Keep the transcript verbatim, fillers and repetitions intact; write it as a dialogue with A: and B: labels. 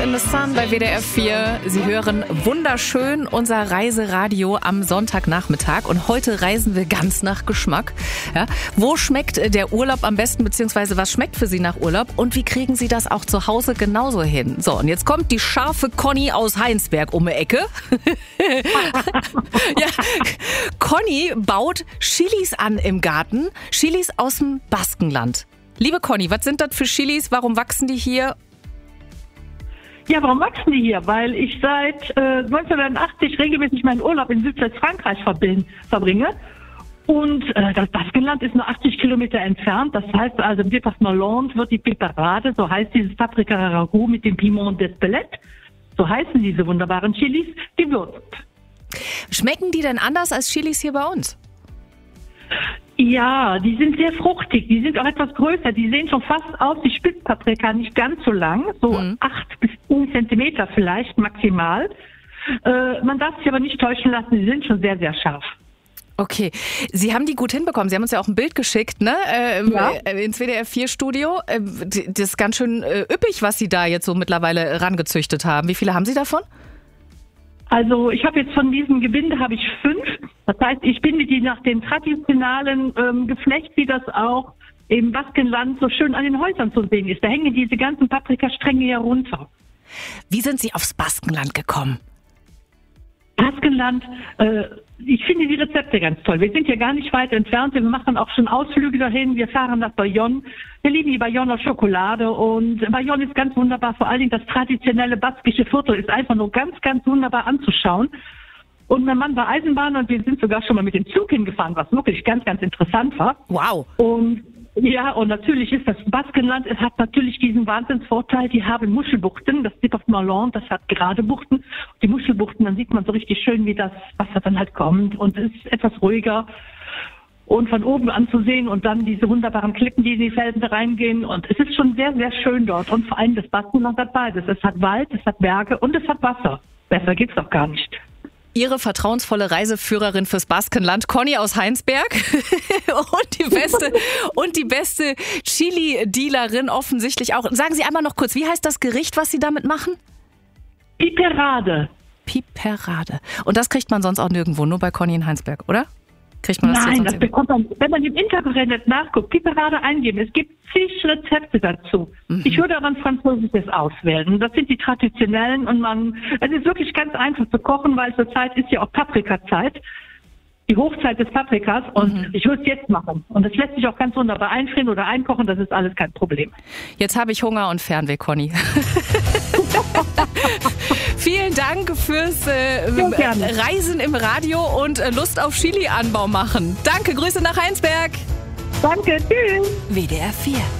A: in the Sun bei W D R vier. Sie hören wunderschön unser Reiseradio am Sonntagnachmittag und heute reisen wir ganz nach Geschmack. Ja, wo schmeckt der Urlaub am besten, beziehungsweise was schmeckt für Sie nach Urlaub und wie kriegen Sie das auch zu Hause genauso hin? So, und jetzt kommt die scharfe Conny aus Heinsberg um die Ecke. Ja, Conny baut Chilis an im Garten, Chilis aus dem Baskenland. Liebe Conny, was sind das für Chilis? Warum wachsen die hier?
B: Ja, warum wachsen die hier? Weil ich seit äh, neunzehnhundertachtzig regelmäßig meinen Urlaub in Südwestfrankreich verbringe. Und äh, das Baskenland ist nur achtzig Kilometer entfernt. Das heißt also, im Département wird die Piperade, so heißt dieses Paprika-Ragout mit dem Piment d'Espelette, so heißen diese wunderbaren Chilis, gewürzt.
A: Schmecken die denn anders als Chilis hier bei uns?
B: Ja, die sind sehr fruchtig, die sind auch etwas größer, die sehen schon fast aus wie Spitzpaprika, nicht ganz so lang, so
A: Mhm.
B: acht bis zehn Zentimeter vielleicht maximal. Äh, man darf sich aber nicht täuschen lassen, die sind schon sehr, sehr scharf.
A: Okay, Sie haben die gut hinbekommen. Sie haben uns ja auch ein Bild geschickt, ne? Äh,
B: Ja.
A: äh, ins W D R vier Studio. Äh, das ist ganz schön äh, üppig, was Sie da jetzt so mittlerweile rangezüchtet haben. Wie viele haben Sie davon?
B: Also ich habe jetzt von diesem Gebinde habe ich fünf. Das heißt, ich binde die nach dem traditionellen ähm, Geflecht, wie das auch im Baskenland so schön an den Häusern zu sehen ist. Da hängen diese ganzen Paprikastränge hier runter.
A: Wie sind Sie aufs Baskenland gekommen?
B: Baskenland, äh, ich finde die Rezepte ganz toll. Wir sind hier gar nicht weit entfernt. Wir machen auch schon Ausflüge dahin. Wir fahren nach Bayonne. Wir lieben die Bayonner Schokolade und Bayonne ist ganz wunderbar. Vor allen Dingen das traditionelle baskische Viertel ist einfach nur ganz, ganz wunderbar anzuschauen. Und mein Mann war Eisenbahner und wir sind sogar schon mal mit dem Zug hingefahren, was wirklich ganz, ganz interessant war.
A: Wow.
B: Und ja, und natürlich ist das Baskenland, es hat natürlich diesen Wahnsinnsvorteil, die haben Muschelbuchten, das Département, das hat gerade Buchten. Die Muschelbuchten, dann sieht man so richtig schön, wie das Wasser dann halt kommt und es ist etwas ruhiger und von oben anzusehen und dann diese wunderbaren Klippen, die in die Felsen reingehen und es ist schon sehr, sehr schön dort und vor allem das Baskenland hat beides. Es hat Wald, es hat Berge und es hat Wasser. Besser geht's doch gar nicht.
A: Ihre vertrauensvolle Reiseführerin fürs Baskenland, Conny aus Heinsberg. und die beste, und die beste Chili-Dealerin offensichtlich auch. Sagen Sie einmal noch kurz, wie heißt das Gericht, was Sie damit machen?
B: Piperade.
A: Piperade. Und das kriegt man sonst auch nirgendwo, nur bei Conny in Heinsberg, oder? Kriegt man das
B: Nein,
A: sonst
B: das
A: irgendwo?
B: bekommt man, wenn man im Internet nachguckt, Piperade eingeben. Es gibt zig Rezepte dazu.
A: Mhm.
B: Ich würde aber ein französisches auswählen. Das sind die traditionellen und man, es ist wirklich ganz einfach zu kochen, weil zurzeit ist ja auch Paprikazeit. Die Hochzeit des Paprikas und
A: Mhm.
B: ich würde es jetzt machen. Und das lässt sich auch ganz wunderbar einfrieren oder einkochen, das ist alles kein Problem.
A: Jetzt habe ich Hunger und Fernweh, Conny. Vielen Dank fürs äh,
B: Sehr gerne.
A: Reisen im Radio und äh, Lust auf Chili-Anbau machen. Danke, Grüße nach Heinsberg.
B: Danke, tschüss.
A: W D R vier.